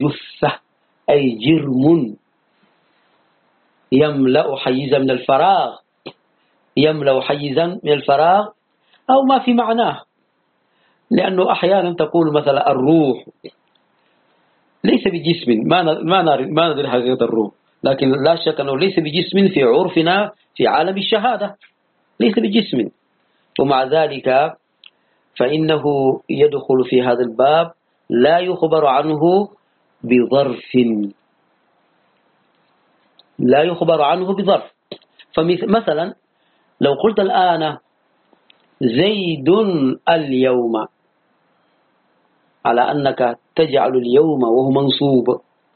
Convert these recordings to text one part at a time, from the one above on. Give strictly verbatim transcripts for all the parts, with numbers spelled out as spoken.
جثة أي جرم يملأ حيزا من الفراغ، يملأ حيزا من الفراغ أو ما في معناه. لأنه أحيانا تقول مثلا الروح ليس بجسم، ما ما ما ندري حقيقة الروح، لكن لا شك أنه ليس بجسم في عرفنا في عالم الشهادة، ليس بجسم. ومع ذلك فإنه يدخل في هذا الباب لا يخبر عنه بظرف، لا يخبر عنه بظرف. فمثلا لو قلت الآن زيد اليوم، على أنك تجعل اليوم وهو منصوب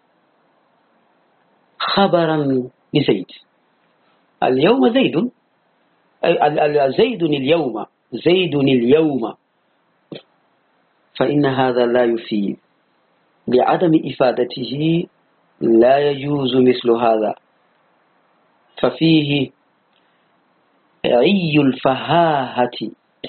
خبرا لزيد، اليوم زيد، زيد اليوم، زيد اليوم، فإن هذا لا يفيد، لعدم إفادته لا يجوز مثل هذا، ففيه عي الفهاهة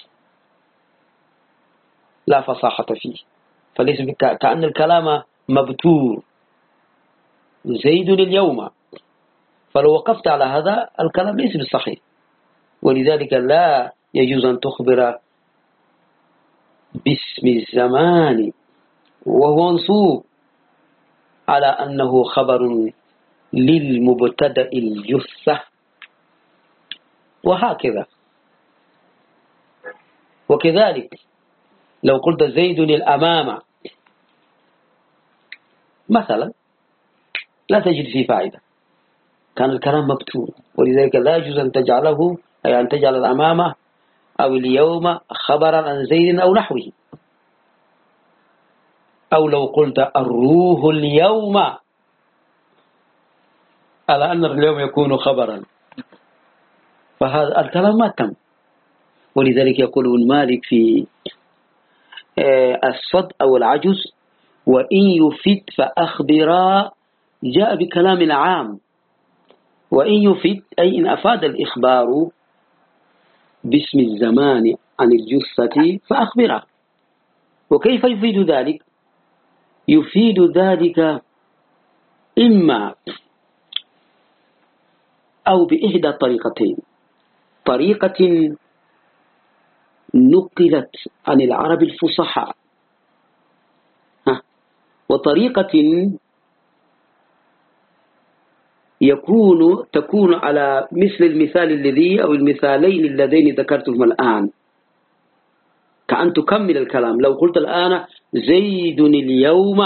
لا فصاحة فيه، فليس كأن الكلام مبتور، زيد اليوم، فلو وقفت على هذا الكلام ليس بالصحيح. ولذلك لا يجوز أن تخبر باسم الزمان وهو منصوب على أنه خبر للمبتدأ الجثة، وهكذا. وكذلك لو قلت زيد الأمام مثلا لا تجد فيه فائدة، كان الكلام مبتور، ولذلك لا يجوز أن تجعله، أي أن تجعل الأمام أو اليوم خبرا عن زيد أو نحوه. أو لو قلت الروح اليوم، على أن اليوم يكون خبرا، فهذا الكلام ما تم. ولذلك يقول ابن مالك في الصد أو العجز: وإن يفد فأخبرا، جاء بكلام العام، وإن يفد أي إن أفاد الإخبار باسم الزمان عن الجثة فأخبرا. وكيف يفيد ذلك؟ يفيد ذلك إما أو بإحدى طريقتين: طريقة نقلت عن العرب الفصحاء، وطريقة يكون تكون على مثل المثال الذي أو المثالين اللذين ذكرتهم الآن، كأن تكمل الكلام. لو قلت الآن زيد اليوم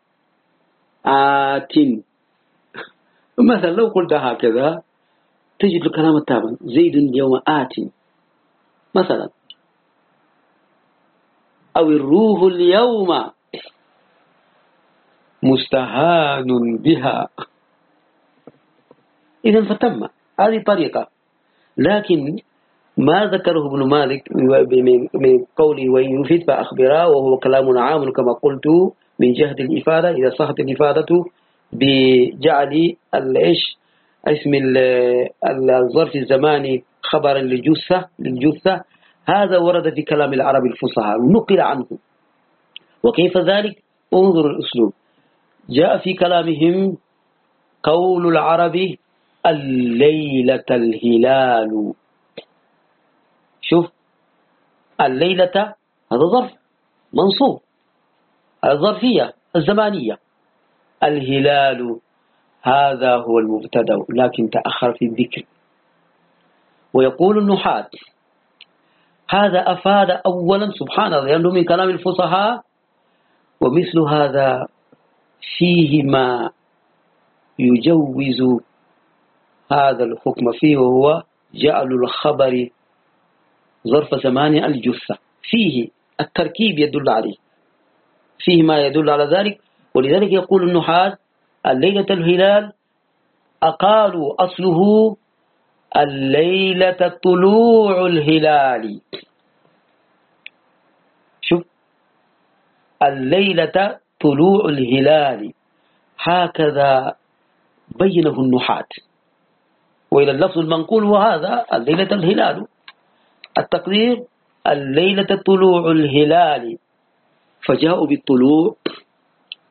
آت مثلا، لو قلت هكذا تجد الكلام التابع: زيد اليوم آت مثلا، أو الروح اليوم مستهان بها. إذن فتم، هذه طريقة. لكن ما ذكره ابن مالك من قوله وإن يفيد فأخبرا، وهو كلام عام كما قلت من جهة الإفادة، إذا صحت الإفادة بجعل الإيش اسم الظرف الزماني خبرا للجثة للجثة هذا ورد في كلام العرب الفصحاء، نقل عنه. وكيف ذلك؟ انظر الأسلوب، جاء في كلامهم قول العرب الليلة الهلال. شوف، الليلة هذا ظرف منصوب، الظرفية الزمانية، الهلال هذا هو المبتدأ لكن تأخر في الذكر. ويقول النحاة هذا أفاد أولا سبحان الله لأنه من كلام الفصحاء، ومثل هذا فيه ما يجوز هذا الحكم فيه، وهو جعل الخبر ظرف زمان الجثة، فيه التركيب يدل عليه، فيه ما يدل على ذلك. ولذلك يقول النحاة الليلة الهلال، أقالوا أصله الليلة طلوع الهلال. شوف، الليلة طلوع الهلال، هكذا بينه النحاة. وإلى اللفظ المنقول وهذا الليلة الهلال، التقدير الليلة طلوع الهلال، فجاءوا بالطلوع